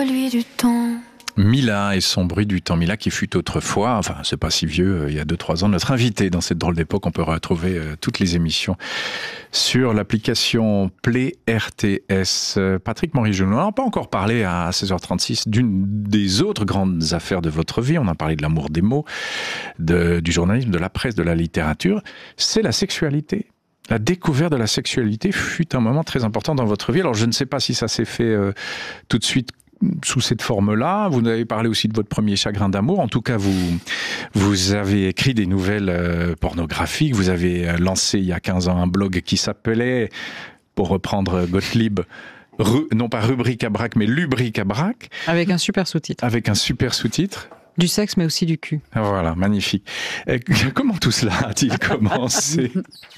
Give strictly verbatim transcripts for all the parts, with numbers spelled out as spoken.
Lui du temps. Mila et son bruit du temps. Mila qui fut autrefois, enfin c'est pas si vieux, il y a deux trois ans, notre invité dans cette drôle d'époque. On peut retrouver euh, toutes les émissions sur l'application Play R T S. Euh, Patrick Montrijol, on n'a pas encore parlé à seize heures trente-six d'une des autres grandes affaires de votre vie. On a parlé de l'amour des mots, de, du journalisme, de la presse, de la littérature. C'est la sexualité. La découverte de la sexualité fut un moment très important dans votre vie. Alors je ne sais pas si ça s'est fait euh, tout de suite sous cette forme-là. Vous avez parlé aussi de votre premier chagrin d'amour. En tout cas, vous, vous avez écrit des nouvelles euh, pornographiques. Vous avez lancé il y a quinze ans un blog qui s'appelait, pour reprendre Gottlieb, ru, non pas Rubrique à braque, mais Lubrique à braque. Avec un super sous-titre. Avec un super sous-titre. Du sexe, mais aussi du cul. Voilà, magnifique. Et comment tout cela a-t-il commencé ?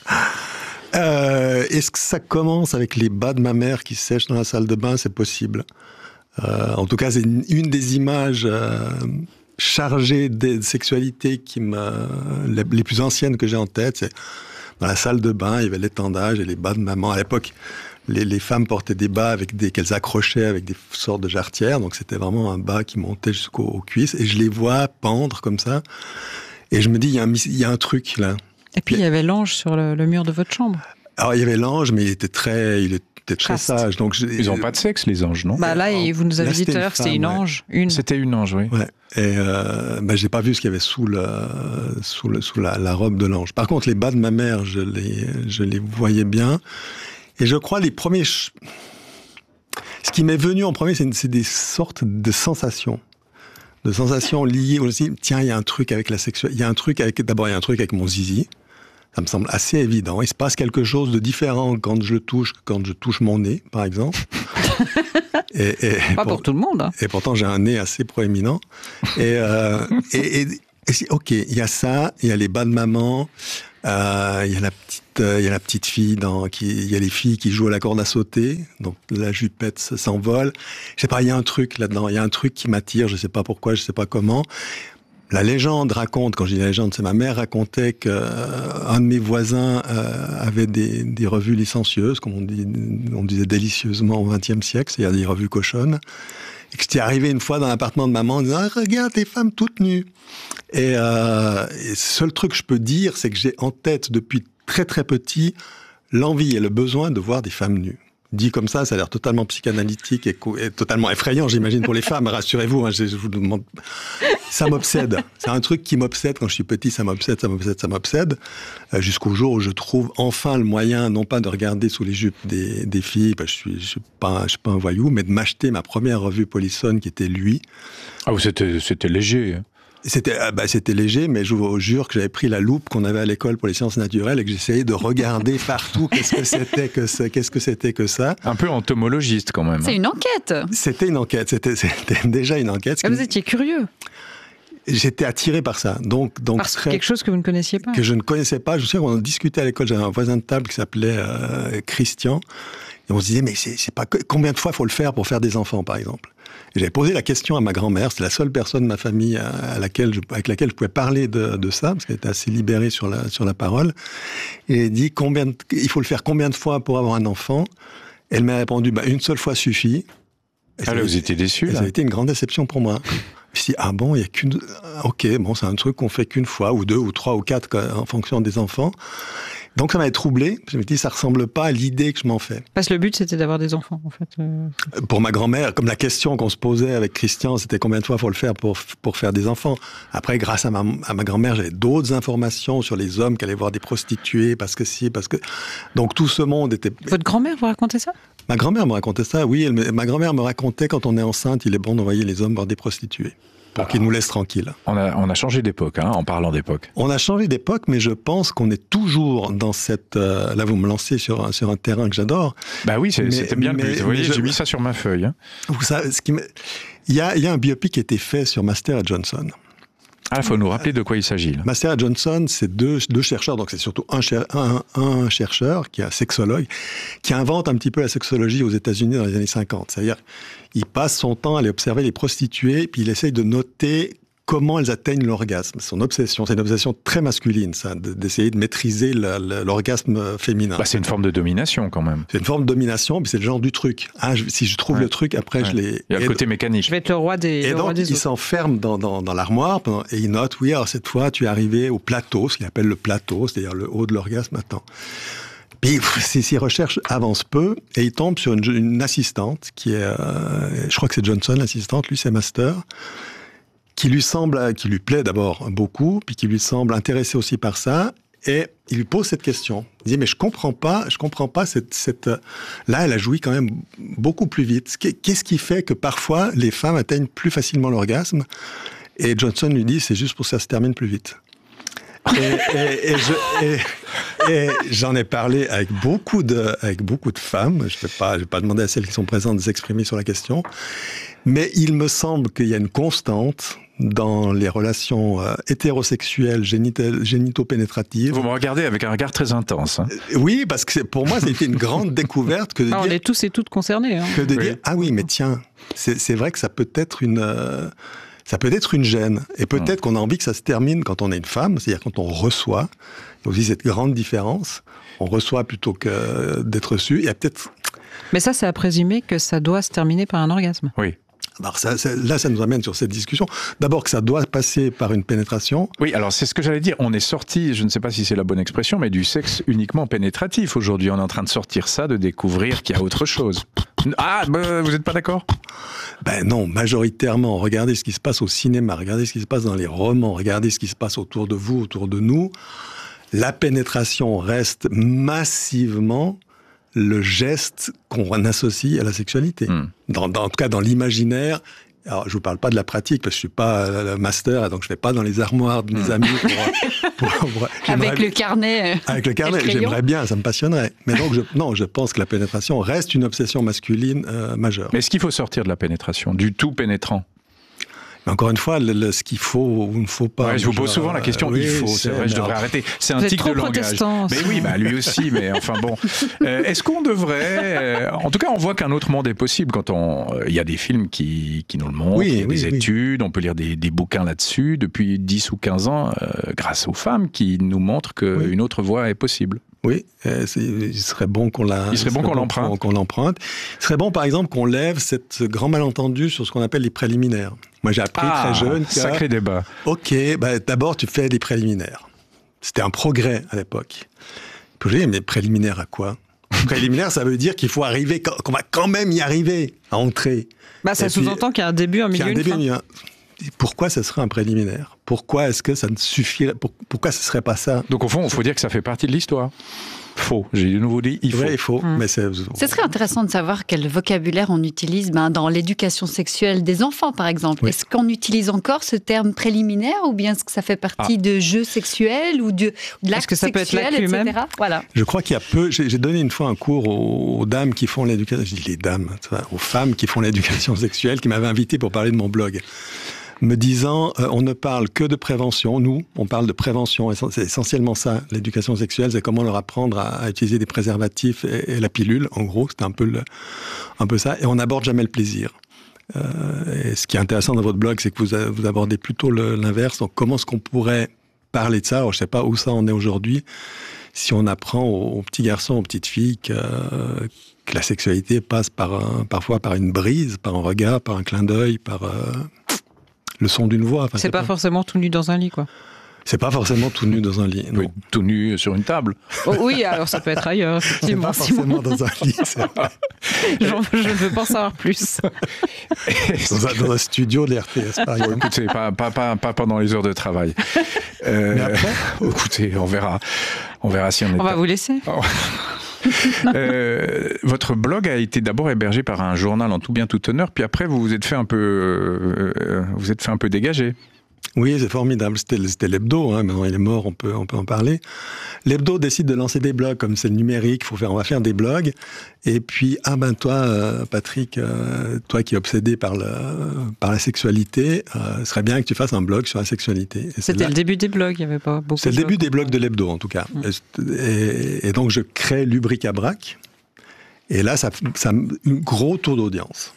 euh, Est-ce que ça commence avec les bas de ma mère qui sèchent dans la salle de bain ? C'est possible. Euh, en tout cas, c'est une, une des images euh, chargées de sexualité qui m'a, les, les plus anciennes que j'ai en tête. C'est dans la salle de bain, il y avait l'étendage et les bas de maman. À l'époque, les, les femmes portaient des bas avec des, qu'elles accrochaient avec des sortes de jarretières. Donc, c'était vraiment un bas qui montait jusqu'aux cuisses. Et je les vois pendre comme ça. Et je me dis, il y a un, il y a un truc là. Et puis, il y avait l'ange sur le, le mur de votre chambre. Alors, il y avait l'ange, mais il était très... Il était C'était très Chaste. sage. Donc je, Ils n'ont pas de sexe, les anges, non ? Bah là, vous nous avez là, dit tout à l'heure que c'était une femme, ange. Ouais. Une. C'était une ange, oui. Ouais. Et euh, bah, j'ai pas vu ce qu'il y avait sous, le, sous, le, sous la, la robe de l'ange. Par contre, les bas de ma mère, je les, je les voyais bien. Et je crois les premiers... Ch... Ce qui m'est venu en premier, c'est, c'est des sortes de sensations. De sensations liées aussi. Tiens, il y a un truc avec la sexualité. Il y a un truc avec... D'abord, il y a un truc avec mon zizi. Ça me semble assez évident. Il se passe quelque chose de différent quand je le touche que quand je touche mon nez, par exemple. et, et Pas pour, pour tout le monde. Hein. Et pourtant, j'ai un nez assez proéminent. Et, euh, et, et, et c'est, ok, il y a ça, il y a les bas de maman, euh, il y a la petite, euh, il y a la petite fille dans, qui, il y a les filles qui jouent à la corde à sauter. Donc la jupette s'envole. Je sais pas, il y a un truc là-dedans. Il y a un truc qui m'attire. Je sais pas pourquoi, je sais pas comment. La légende raconte, quand je dis la légende, c'est ma mère racontait qu'un euh, de mes voisins euh, avait des, des revues licencieuses, comme on, dit, on disait délicieusement au vingtième siècle, c'est-à-dire des revues cochonnes, et que j'étais arrivé une fois dans l'appartement de maman en disant ah, « Regarde, des femmes toutes nues !» Et, euh, et le seul truc que je peux dire, c'est que j'ai en tête depuis très très petit l'envie et le besoin de voir des femmes nues. Dit comme ça, ça a l'air totalement psychanalytique et, co- et totalement effrayant, j'imagine, pour les femmes. Rassurez-vous, hein, je, je vous demande... Ça m'obsède. C'est un truc qui m'obsède. Quand je suis petit, ça m'obsède, ça m'obsède, ça m'obsède. Euh, jusqu'au jour où je trouve enfin le moyen, non pas de regarder sous les jupes des, des filles, parce que je suis, je suis pas, je suis pas un voyou, mais de m'acheter ma première revue Polissonne, qui était Lui. Ah, c'était, c'était léger. C'était, ah bah, c'était léger, mais je vous jure que j'avais pris la loupe qu'on avait à l'école pour les sciences naturelles et que j'essayais de regarder partout qu'est-ce que c'était que ça, qu'est-ce que c'était que ça. Un peu entomologiste quand même. C'est une enquête. C'était une enquête, c'était, c'était déjà une enquête. Ah, vous étiez curieux. J'étais attiré par ça. Donc, donc Parce que quelque chose que vous ne connaissiez pas. Que je ne connaissais pas. Je me souviens qu'on en discutait à l'école, j'avais un voisin de table qui s'appelait euh, Christian. Et on se disait, mais c'est, c'est pas combien de fois il faut le faire pour faire des enfants, par exemple. Et j'avais posé la question à ma grand-mère, c'était la seule personne de ma famille à laquelle je, avec laquelle je pouvais parler de, de ça, parce qu'elle était assez libérée sur la, sur la parole. Et elle dit, combien de, il faut le faire combien de fois pour avoir un enfant ? Elle m'a répondu, bah, une seule fois suffit. Et ah là, vous étiez déçu, là. Ça a été une grande déception pour moi. Je me suis dit, ah bon, il y a qu'une, ok, bon, c'est un truc qu'on fait qu'une fois, ou deux, ou trois, ou quatre, en fonction des enfants. Donc ça m'avait troublé. Je me dis, ça ressemble pas à l'idée que je m'en fais. Parce que le but, c'était d'avoir des enfants, en fait. Euh... Pour ma grand-mère, comme la question qu'on se posait avec Christian, c'était combien de fois faut le faire pour, pour faire des enfants. Après, grâce à ma, à ma grand-mère, j'avais d'autres informations sur les hommes qui allaient voir des prostituées, parce que si, parce que... Donc tout ce monde était... Votre grand-mère vous racontait ça ? Ma grand-mère me racontait ça, oui. Elle, ma grand-mère me racontait, quand on est enceinte, il est bon d'envoyer les hommes voir des prostituées. Pour qu'ils nous laissent tranquilles. On a, on a changé d'époque, hein, en parlant d'époque. On a changé d'époque, mais je pense qu'on est toujours dans cette... Euh, là, vous me lancez sur un, sur un terrain que j'adore. Bah oui, c'est, mais, c'était bien mais, le but. Vous voyez, je, j'ai mis ça sur ma feuille. Hein. Vous savez, ce qui me... il, y a, il y a un biopic qui a été fait sur Master et Johnson. Ah, il faut nous rappeler de quoi il s'agit. Là. Master et Johnson, c'est deux, deux chercheurs, donc c'est surtout un, cher, un, un chercheur, qui est un sexologue, qui invente un petit peu la sexologie aux États-Unis dans les années cinquante. C'est-à-dire, il passe son temps à aller observer les prostituées, puis il essaye de noter comment elles atteignent l'orgasme. Son obsession, c'est une obsession très masculine, ça, d'essayer de maîtriser la, la, l'orgasme féminin. Bah, c'est une forme de domination quand même. C'est une forme de domination, mais c'est le genre du truc. Ah, je, si je trouve ouais. le truc, après ouais. je l'ai... Il y a le côté mécanique. Je vais être le roi des Et le donc, roi des il s'enferme dans, dans, dans l'armoire pendant, et il note, oui, alors cette fois, tu es arrivé au plateau, ce qu'il appelle le plateau, c'est-à-dire le haut de l'orgasme maintenant. Puis ses recherches avancent peu et il tombe sur une, une assistante qui est, euh, je crois que c'est Johnson l'assistante, lui c'est Master, qui lui semble, qui lui plaît d'abord beaucoup, puis qui lui semble intéressé aussi par ça, et il lui pose cette question. Il dit mais je comprends pas, je comprends pas cette, cette, là elle a joui quand même beaucoup plus vite. Qu'est-ce qui fait que parfois les femmes atteignent plus facilement l'orgasme? Et Johnson lui dit c'est juste pour que ça se termine plus vite. Et, et, et, je, et, et j'en ai parlé avec beaucoup de, avec beaucoup de femmes. Je ne vais pas, je vais pas demander à celles qui sont présentes de s'exprimer sur la question. Mais il me semble qu'il y a une constante dans les relations euh, hétérosexuelles, génitales, génito-pénétratives. Vous me regardez avec un regard très intense. Hein. Oui, parce que pour moi, c'était une grande découverte que de ah, dire... On est tous et toutes concernés. Hein. Que de oui. dire, ah oui, mais tiens, c'est, c'est vrai que ça peut être une... Euh, Ça peut être une gêne. Et peut-être mmh. qu'on a envie que ça se termine quand on est une femme, c'est-à-dire quand on reçoit. Il y a aussi cette grande différence. On reçoit plutôt que d'être reçu. Il y a peut-être... Mais ça, c'est à présumer que ça doit se terminer par un orgasme. Oui. Alors ça, ça, là, ça nous amène sur cette discussion. D'abord que ça doit passer par une pénétration. Oui, alors c'est ce que j'allais dire. On est sorti, je ne sais pas si c'est la bonne expression, mais du sexe uniquement pénétratif. Aujourd'hui, on est en train de sortir ça, de découvrir qu'il y a autre chose. Ah, bah, vous n'êtes pas d'accord ? Ben non, majoritairement. Regardez ce qui se passe au cinéma, regardez ce qui se passe dans les romans, regardez ce qui se passe autour de vous, autour de nous. La pénétration reste massivement le geste qu'on associe à la sexualité. Mmh. Dans, dans, en tout cas, dans l'imaginaire. Alors, je vous parle pas de la pratique, parce que je suis pas euh, master, donc je vais pas dans les armoires de mes mmh. amis pour... pour, pour avec le carnet. Avec le carnet, j'aimerais bien, ça me passionnerait. Mais donc, je, non, je pense que la pénétration reste une obsession masculine euh, majeure. Mais est-ce qu'il faut sortir de la pénétration, du tout pénétrant ? Mais encore une fois, le, le, ce qu'il faut ou ne faut pas. Ouais, je vous pose souvent la question. Euh, il faut. Oui, c'est vrai, je devrais alors... arrêter. C'est un tic de langage. Mais oui, bah lui aussi. Mais enfin bon. Euh, est-ce qu'on devrait euh, En tout cas, on voit qu'un autre monde est possible quand on. Il euh, y a des films qui qui nous le montrent. Oui, il y a oui, des oui. études. On peut lire des, des bouquins là-dessus depuis dix ou quinze ans, euh, grâce aux femmes qui nous montrent qu'une oui. autre voie est possible. Oui, euh, il serait bon qu'on la. Il serait bon qu'on l'emprunte. Qu'on, qu'on l'emprunte. Il serait bon, par exemple, qu'on lève cette, ce grand malentendu sur ce qu'on appelle les préliminaires. Moi, j'ai appris ah, très jeune que... Sacré débat. Ok, bah, d'abord, tu fais les préliminaires. C'était un progrès à l'époque. Puis j'ai dit, mais préliminaires à quoi ? Préliminaires, ça veut dire qu'il faut arriver, qu'on va quand même y arriver à entrer. Bah, ça Et sous-entend puis, qu'il y a un début, un milieu, un une début, fin. Pourquoi ça serait un préliminaire ? Pourquoi est-ce que ça ne suffirait ? Pourquoi ce ne serait pas ça ? Donc, au fond, il faut dire que ça fait partie de l'histoire. Faux. J'ai de nouveau dit, il faut. Oui, il faut. Mmh. Mais c'est... Ce serait intéressant de savoir quel vocabulaire on utilise ben, dans l'éducation sexuelle des enfants, par exemple. Oui. Est-ce qu'on utilise encore ce terme préliminaire ou bien est-ce que ça fait partie ah. de jeux sexuels ou de, de l'acte est-ce que ça sexuel, peut être et cetera. Voilà. Je crois qu'il y a peu... J'ai, j'ai donné une fois un cours aux, aux dames qui font l'éducation... Je dis les dames, aux femmes qui font l'éducation sexuelle, qui m'avaient invité pour parler de mon blog. Me disant, euh, on ne parle que de prévention. Nous, on parle de prévention. C'est essentiellement ça, l'éducation sexuelle, c'est comment leur apprendre à, à utiliser des préservatifs et, et la pilule. En gros, c'est un peu, le, un peu ça. Et on n'aborde jamais le plaisir. Euh, et ce qui est intéressant dans votre blog, c'est que vous, a, vous abordez plutôt le, l'inverse. Donc, comment est-ce qu'on pourrait parler de ça ? Alors, je ne sais pas où ça en est aujourd'hui. Si on apprend aux, aux petits garçons, aux petites filles que, euh, que la sexualité passe par un, parfois par une brise, par un regard, par un clin d'œil, par... Euh, le son d'une voix. Enfin, c'est, c'est pas, pas forcément tout nu dans un lit, quoi. C'est pas forcément tout nu dans un lit. Non. Oui, tout nu sur une table. Oh, oui, alors ça peut être ailleurs, effectivement. C'est pas forcément dans un lit, c'est vrai. Genre, je ne veux pas en savoir plus. dans, un, dans un studio de l'R T S, par exemple. Écoutez, pas, pas, pas, pas pendant les heures de travail. Euh, Mais après écoutez, on verra. On verra si on est... On va vous laisser. Oh. euh, votre blog a été d'abord hébergé par un journal en tout bien tout honneur, puis après vous vous êtes fait un peu, euh, vous êtes fait un peu dégager. Oui, c'est formidable. C'était, c'était l'hebdo. Hein. Maintenant, il est mort, on peut, on peut en parler. L'hebdo décide de lancer des blogs, comme c'est le numérique. Faut faire, on va faire des blogs. Et puis, ah ben toi, euh, Patrick, euh, toi qui es obsédé par le, par la sexualité, euh, ce serait bien que tu fasses un blog sur la sexualité. Et C'était là... le début des blogs. Il y avait pas beaucoup. C'est de le début blogs. des blogs de l'hebdo, en tout cas. Mmh. Et, et donc, je crée Lubricabrac. Et là, ça, ça, un gros tour d'audience.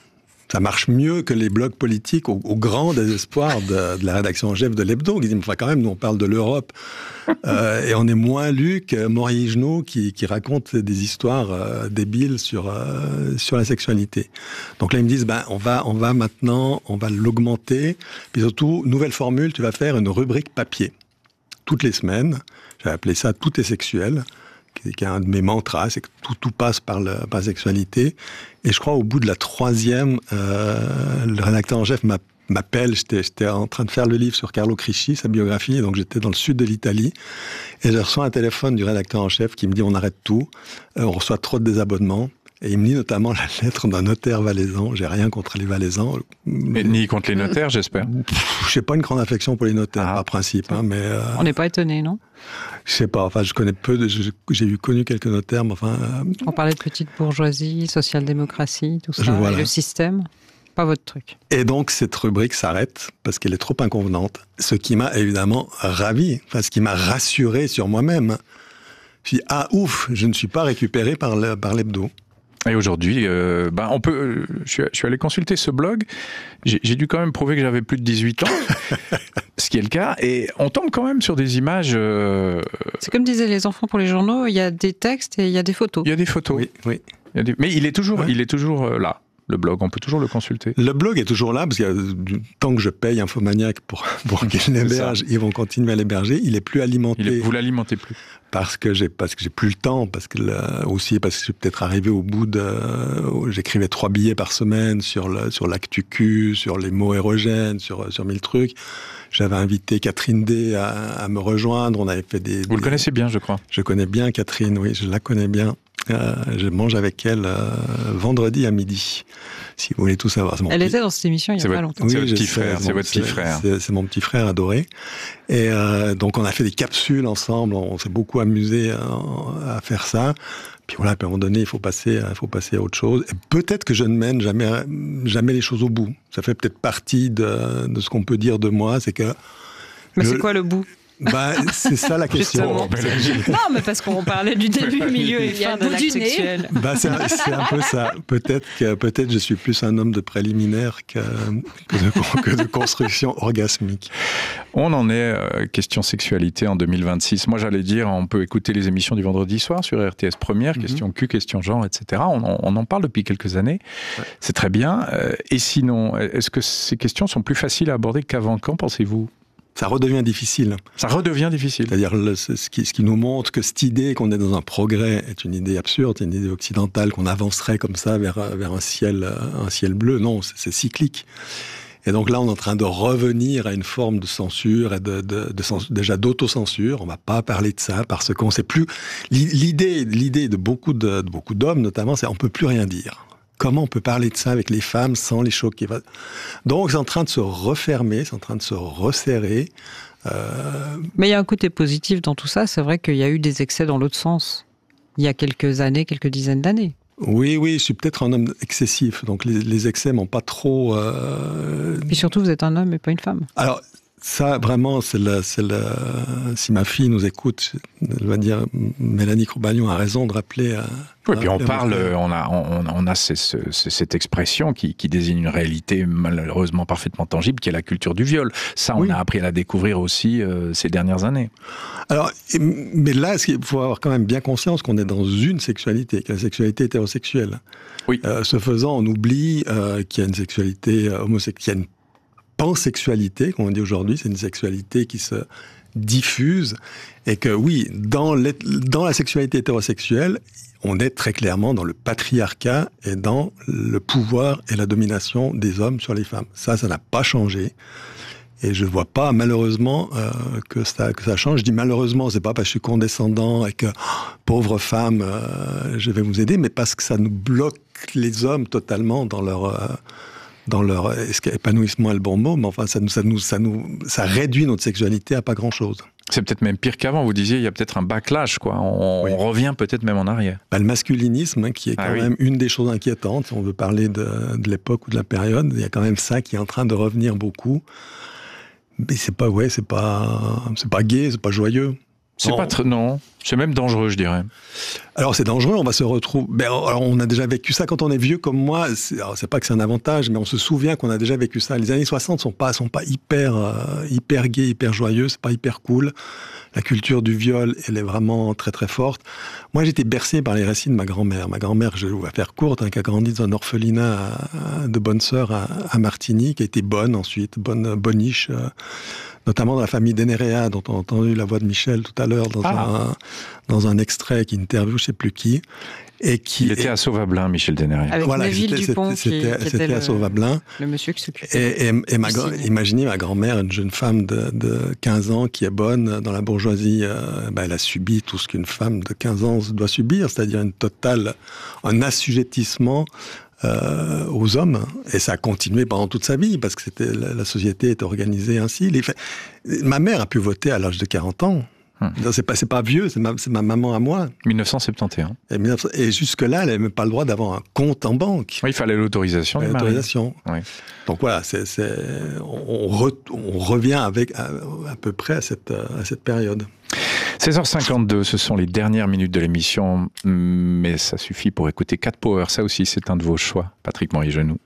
Ça marche mieux que les blogs politiques au, au grand désespoir de, de la rédaction en chef de l'Hebdo, qui dit, enfin quand même, nous on parle de l'Europe, euh, et on est moins lu que Maurice Genoux qui, qui raconte des histoires euh, débiles sur, euh, sur la sexualité. Donc là ils me disent, ben, on, va, on va maintenant, on va l'augmenter, puis surtout, nouvelle formule, tu vas faire une rubrique papier. Toutes les semaines, j'ai appelé ça « Tout est sexuel », qui est un de mes mantras, c'est que tout, tout passe par, le, par la sexualité. Et je crois au bout de la troisième, euh, le rédacteur en chef m'appelle, j'étais, j'étais en train de faire le livre sur Carlo Crisci, sa biographie, et donc j'étais dans le sud de l'Italie, et je reçois un téléphone du rédacteur en chef qui me dit on arrête tout, euh, on reçoit trop de désabonnements. Et il me lit notamment la lettre d'un notaire valaisan. J'ai rien contre les valaisans. Et ni contre les notaires, j'espère. Je n'ai pas une grande affection pour les notaires, ah. par principe. Hein, mais euh... On n'est pas étonné, non? Je sais pas. Enfin, je connais peu. De... J'ai eu connu quelques notaires, mais enfin. Euh... On parlait de petite bourgeoisie, social-démocratie, tout ça, je, voilà. Et le système. Pas votre truc. Et donc cette rubrique s'arrête parce qu'elle est trop inconvenante. Ce qui m'a évidemment ravi, enfin ce qui m'a rassuré sur moi-même. Je dis ah ouf, je ne suis pas récupéré par le, par l'hebdo. Et aujourd'hui, euh, ben on peut. Euh, je, suis, je suis allé consulter ce blog. J'ai, j'ai dû quand même prouver que j'avais plus de dix-huit ans, ce qui est le cas. Et on tombe quand même sur des images. Euh... C'est comme disaient les enfants pour les journaux. Il y a des textes et il y a des photos. Il y a des photos. Oui, oui. Il y a des... Mais il est toujours, ouais. il est toujours là. Le blog, on peut toujours le consulter. Le blog est toujours là, parce que tant que je paye Infomaniac pour, pour qu'il l'héberge, ils vont continuer à l'héberger. Il est plus alimenté. Il est, vous l'alimentez plus. Parce que j'ai, parce que j'ai plus le temps, parce que là, aussi parce que je suis peut-être arrivé au bout de, euh, j'écrivais trois billets par semaine sur le, sur l'actu Q, sur les mots érogènes, sur, sur mille trucs. J'avais invité Catherine D à, à me rejoindre. On avait fait des. Vous des... le connaissez bien, je crois. Je connais bien Catherine, oui, je la connais bien. Euh, je mange avec elle euh, vendredi à midi, si vous voulez tout savoir. Elle petit... était dans cette émission il y a c'est pas votre, longtemps. Oui, c'est oui, votre petit sais, frère. C'est, mon, votre petit c'est, frère. C'est, c'est mon petit frère adoré. Et euh, donc on a fait des capsules ensemble. On s'est beaucoup amusé à, à faire ça. Puis voilà, puis à un moment donné, il faut passer, il faut passer à autre chose. Et peut-être que je ne mène jamais, jamais les choses au bout. Ça fait peut-être partie de, de ce qu'on peut dire de moi, c'est que. Mais je... c'est quoi le bout? Bah, c'est ça la question. Non, mais parce qu'on parlait du début, milieu et fin de l'acte sexuel. Bah, c'est, un, c'est un peu ça. Peut-être que peut-être je suis plus un homme de préliminaire que, que, de, que de construction orgasmique. On en est euh, question sexualité en deux mille vingt-six. Moi, j'allais dire, on peut écouter les émissions du vendredi soir sur R T S Première, mm-hmm. question Q, question genre, et cetera. On, on, on en parle depuis quelques années. Ouais. C'est très bien. Euh, et sinon, est-ce que ces questions sont plus faciles à aborder qu'avant? Qu'en pensez-vous? Ça redevient difficile. Ça redevient difficile. C'est-à-dire le, ce, qui, ce qui nous montre que cette idée qu'on est dans un progrès est une idée absurde, une idée occidentale, qu'on avancerait comme ça vers, vers un ciel, un ciel bleu. Non, c'est, c'est cyclique. Et donc là, on est en train de revenir à une forme de censure et de, de, de censure, déjà d'autocensure. On va pas parler de ça parce qu'on sait plus. L'idée, l'idée de beaucoup de, de beaucoup d'hommes, notamment, c'est on peut plus rien dire. Comment on peut parler de ça avec les femmes sans les choquer? Donc, c'est en train de se refermer, c'est en train de se resserrer. Euh... Mais il y a un côté positif dans tout ça. C'est vrai qu'il y a eu des excès dans l'autre sens. Il y a quelques années, quelques dizaines d'années. Oui, oui, je suis peut-être un homme excessif. Donc, les, les excès m'ont pas trop... Euh... Et surtout, vous êtes un homme et pas une femme. Alors... Ça, vraiment, c'est le, c'est le, si ma fille nous écoute, elle va dire, Mélanie Courbagnon a raison de rappeler... À, oui, puis on parle, on a, on, on a ces, ces, cette expression qui, qui désigne une réalité malheureusement parfaitement tangible, qui est la culture du viol. Ça, on oui. a appris à la découvrir aussi euh, ces dernières années. Alors, mais là, il faut avoir quand même bien conscience qu'on est dans une sexualité, que la sexualité hétérosexuelle. Oui. Euh, ce faisant, on oublie euh, qu'il y a une sexualité homosexuelle, pansexualité, comme on dit aujourd'hui, c'est une sexualité qui se diffuse, et que oui, dans, dans la sexualité hétérosexuelle, on est très clairement dans le patriarcat et dans le pouvoir et la domination des hommes sur les femmes. Ça, ça n'a pas changé. Et je ne vois pas, malheureusement, euh, que, ça, que ça change. Je dis malheureusement, c'est pas parce que je suis condescendant et que, oh, pauvre femme, euh, je vais vous aider, mais parce que ça nous bloque les hommes totalement dans leur... Euh, dans leur épanouissement est le bon mot, mais enfin, ça nous, ça nous, ça nous, ça réduit notre sexualité à pas grand-chose. C'est peut-être même pire qu'avant. Vous disiez, il y a peut-être un backlash, quoi. On, oui. on revient peut-être même en arrière. Bah, le masculinisme, hein, qui est quand ah, même oui. une des choses inquiétantes, si on veut parler de, de l'époque ou de la période, il y a quand même ça qui est en train de revenir beaucoup. Mais c'est pas, ouais, c'est pas, c'est pas gai, c'est pas joyeux. C'est non. pas très, non, c'est même dangereux, je dirais. Alors c'est dangereux, on va se retrouver. Ben, alors on a déjà vécu ça quand on est vieux comme moi. C'est, alors c'est pas que c'est un avantage, mais on se souvient qu'on a déjà vécu ça. Les années soixante sont pas sont pas hyper euh, hyper gais, hyper joyeux, c'est pas hyper cool. La culture du viol, elle est vraiment très très forte. Moi, j'étais bercé par les récits de ma grand-mère. Ma grand-mère, je vais faire courte, hein, qui a grandi dans un orphelinat à, de bonne sœur à, à Martigny, qui a été bonne ensuite, bonne boniche. Euh, notamment dans la famille d'Enerea, dont on a entendu la voix de Michel tout à l'heure dans, ah. un, dans un extrait qui interview, je ne sais plus qui. Et qui Il était est... à Sauvablin, Michel Denerea. Avec voilà, Neville c'était, Dupont, c'était, qui, c'était, qui c'était était à le, Sauvablin. Le monsieur qui s'occupait. Et, et, et ma, imaginez ma grand-mère, une jeune femme de, de quinze ans qui est bonne dans la bourgeoisie. Euh, ben elle a subi tout ce qu'une femme de quinze ans doit subir, c'est-à-dire une totale, un assujettissement euh, aux hommes. Et ça a continué pendant toute sa vie, parce que c'était, la, la société est organisée ainsi. Les, ma mère a pu voter à l'âge de quarante ans. Hum. C'est pas, c'est pas vieux, c'est ma, c'est ma maman à moi. dix-neuf cent soixante et onze. Et, et jusque-là, elle n'avait même pas le droit d'avoir un compte en banque. Oui, il fallait l'autorisation. Il fallait l'autorisation. Oui. Donc voilà, c'est, c'est, on, re, on revient avec à, à peu près à cette, à cette période. seize heures cinquante-deux, ce sont les dernières minutes de l'émission, mais ça suffit pour écouter Cat Power. Ça aussi, c'est un de vos choix, Patrick Morizet-Genoux.